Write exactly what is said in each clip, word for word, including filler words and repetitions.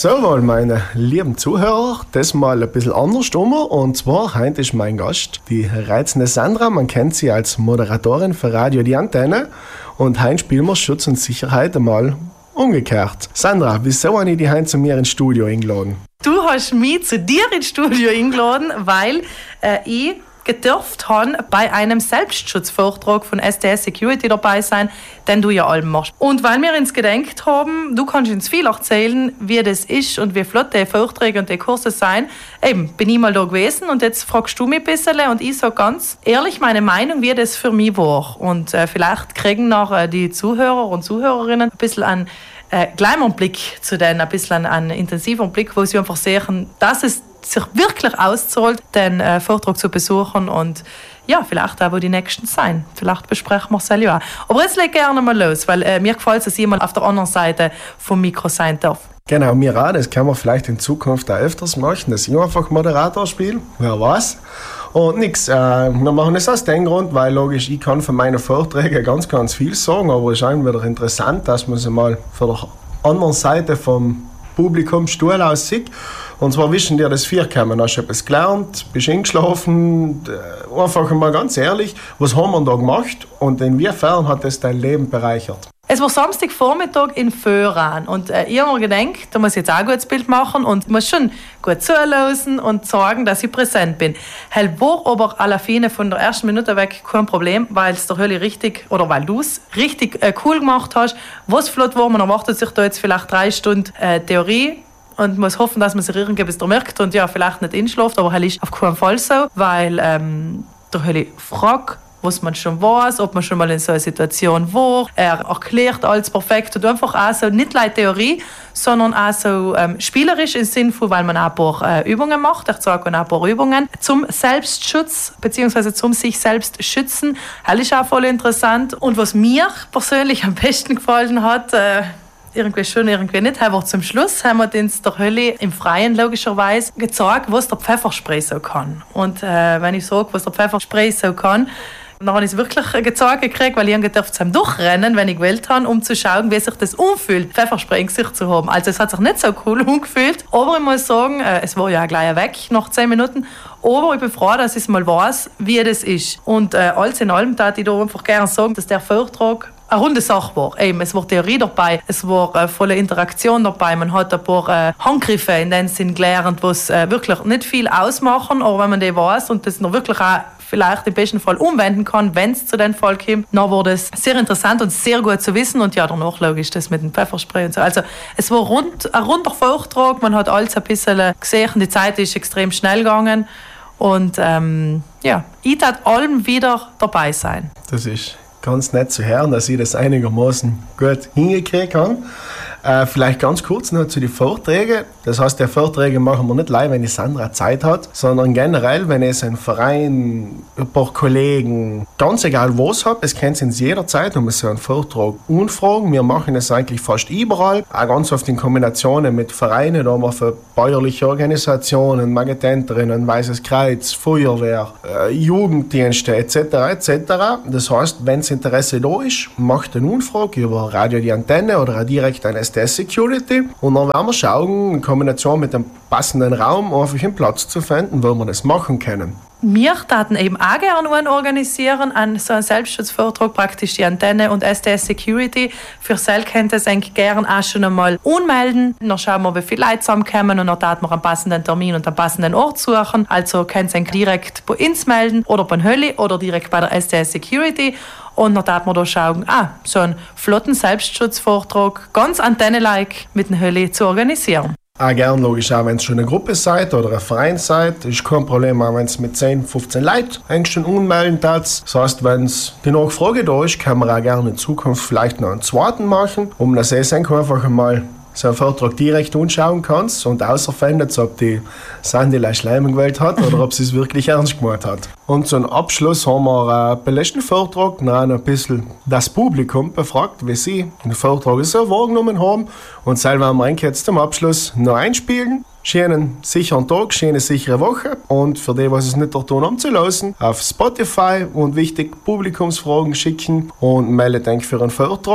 So, mal meine lieben Zuhörer, das mal ein bisschen anders dummer. Und zwar, heute ist mein Gast die reizende Sandra. Man kennt sie als Moderatorin für Radio Die Antenne. Und heute spielen wir Schutz und Sicherheit einmal umgekehrt. Sandra, wieso habe ich dich heute zu mir ins Studio eingeladen? Du hast mich zu dir ins Studio eingeladen, weil äh, ich gedurft habe, bei einem Selbstschutzvortrag von S T S Security dabei sein, den du ja allem machst. Und weil wir uns gedacht haben, du kannst uns viel erzählen, wie das ist und wie flott die Vorträge und die Kurse sein, eben, bin ich mal da gewesen und jetzt fragst du mich ein bisschen und ich sage ganz ehrlich meine Meinung, wie das für mich war. Und äh, vielleicht kriegen nachher die Zuhörer und Zuhörerinnen ein bisschen einen äh, kleinen Blick zu denen, ein bisschen einen intensiveren Blick, wo sie einfach sehen, dass es sich wirklich auszahlt, den äh, Vortrag zu besuchen und ja, vielleicht auch, wo die Nächsten sein. Vielleicht besprechen wir es ja auch. Aber jetzt leg gerne mal los, weil äh, mir gefällt es, dass ich mal auf der anderen Seite vom Mikro sein darf. Genau, mir auch, das können wir vielleicht in Zukunft auch öfters machen, dass ich einfach Moderator spiele, wer weiß. Und nix, äh, wir machen das aus dem Grund, weil logisch, ich kann von meinen Vorträgen ganz, ganz viel sagen, aber es ist auch wieder interessant, dass man sie mal von der anderen Seite vom Publikumsstuhl aus sieht. Und zwar wissen dir das vier kommen, hast du etwas gelernt, bist eingeschlafen, einfach mal ganz ehrlich, was haben wir da gemacht und inwiefern hat das dein Leben bereichert? Es war Samstagvormittag in Föhran und äh, ich habe mir gedacht, da muss ich jetzt auch ein gutes Bild machen und muss schon gut zuhören und sagen, dass ich präsent bin. Hell war aber alle Fine von der ersten Minute weg kein Problem, weil es der Hölle richtig, oder weil du es richtig äh, cool gemacht hast. Was flott war, man erwartet sich da jetzt vielleicht drei Stunden äh, Theorie und muss hoffen, dass man sich irgendwie bis da merkt und ja, vielleicht nicht einschläft, aber hell ist auf keinen Fall so, weil ähm, der Hölle fragt, was man schon weiß, ob man schon mal in so einer Situation war. Er erklärt alles perfekt und einfach auch so nicht nur Theorie, sondern auch so ähm, spielerisch im Sinn von, weil man auch ein paar äh, Übungen macht. Ich zeige auch ein paar Übungen zum Selbstschutz bzw. zum sich selbst schützen. Das ist auch voll interessant. Und was mir persönlich am besten gefallen hat, äh, irgendwie schön, irgendwie nicht. Aber zum Schluss haben wir uns der Hölle im Freien logischerweise gezeigt, was der Pfefferspray so kann. Und äh, wenn ich sage, was der Pfefferspray so kann, dann habe ich es wirklich gezeigt gekriegt, weil ich gedacht habe, durchrennen, wenn ich gewählt habe, um zu schauen, wie sich das anfühlt, Pfefferspray im Gesicht zu haben. Also es hat sich nicht so cool angefühlt, aber ich muss sagen, äh, es war ja gleich weg, nach zehn Minuten. Aber ich bin froh, dass ich mal weiß, wie das ist. Und äh, alles in allem darf ich da einfach gerne sagen, dass der Vortrag eine runde Sache war. Eben, es war Theorie dabei, es war äh, volle Interaktion dabei, man hat ein paar äh, Handgriffe in den Sinn gelernt, die äh, wirklich nicht viel ausmachen, aber wenn man die weiß und das noch wirklich auch vielleicht im besten Fall umwenden kann, wenn es zu dem Fall kommt, dann war das sehr interessant und sehr gut zu wissen und ja, danach logisch das mit dem Pfefferspray und so. Also es war rund, ein runder Vortrag, man hat alles ein bisschen gesehen, die Zeit ist extrem schnell gegangen und ähm, ja, ich darf allem wieder dabei sein. Das ist ganz nett zu hören, dass ich das einigermaßen gut hingekriegt habe. Äh, vielleicht ganz kurz noch zu den Vorträgen. Das heißt, die Vorträge machen wir nicht live, wenn die Sandra Zeit hat, sondern generell, wenn es ein Verein, ein paar Kollegen, ganz egal was hat, es kennt es jederzeit, um so einen Vortrag anfragen. Wir machen es eigentlich fast überall, auch ganz oft in Kombinationen mit Vereinen, da haben wir für bäuerliche Organisationen, Magentänterinnen, Weißes Kreuz, Feuerwehr, äh, Jugenddienste et cetera et cetera. Das heißt, wenn das Interesse da ist, macht eine Anfrage über Radio Die Antenne oder auch direkt an S T S Security und dann werden wir schauen, in Kombination mit dem passenden Raum einfach einen Platz zu finden, wo wir das machen können. Wir taten eben auch gerne einen organisieren, an so einen Selbstschutzvortrag, praktisch die Antenne und S T S Security. Für Sel könnt ihr es eigentlich gerne auch schon einmal anmelden. Dann schauen wir, wie viele Leute zusammenkommen und dann taten wir einen passenden Termin und einen passenden Ort suchen. Also könnt ihr direkt bei uns melden oder bei Hölle oder direkt bei der S T S Security. Und dann darf man da schauen, ah, so einen flotten Selbstschutzvortrag, ganz Antenne-like mit den Hölle zu organisieren. Auch gern, logisch, auch wenn es schon eine Gruppe seid oder ein Verein seid, ist kein Problem, auch wenn es mit zehn, fünfzehn Leuten eigentlich schon anmelden tat. Das heißt, wenn es die Nachfrage da ist, kann man auch gerne in Zukunft vielleicht noch einen zweiten machen, um das einfach einmal so einen Vortrag direkt anschauen kannst und außerfindet, ob die Sandy leicht Schleim gewählt hat oder ob sie es wirklich ernst gemacht hat. Und zum Abschluss haben wir einen belästigten Vortrag, dann ein bisschen das Publikum befragt, wie sie den Vortrag so wahrgenommen haben. Und selber haben wir jetzt zum Abschluss noch einspielen. Schönen sicheren Tag, schöne sichere Woche und für die, was es nicht tun haben zu lassen, auf Spotify und wichtig Publikumsfragen schicken und meldet euch für einen Vortrag.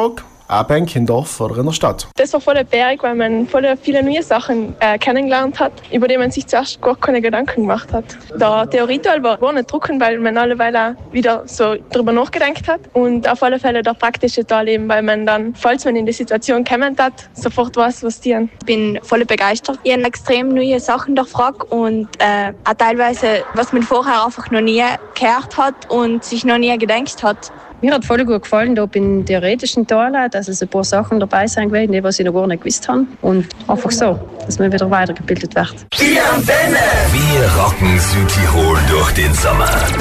abhängt im Dorf oder in der Stadt. Das war voll der Berg, weil man voll viele neue Sachen äh, kennengelernt hat, über die man sich zuerst gar keine Gedanken gemacht hat. Der Theorieteil war, war nicht drucken, weil man alleweil wieder so drüber nachgedacht hat. Und auf alle Fälle der praktische Teil eben, weil man dann, falls man in die Situation kommen hat, sofort weiß, was tun. Ich bin voll begeistert. Ich habe extrem neue Sachen durchfragt und äh, auch teilweise, was man vorher einfach noch nie gehört hat und sich noch nie gedacht hat. Mir hat voll gut gefallen, da im theoretischen Teil, dass es ein paar Sachen dabei sein werden, die was ich noch gar nicht gewusst habe. Und einfach so, dass man wieder weitergebildet wird. Wir rocken Südtirol durch den Sommer.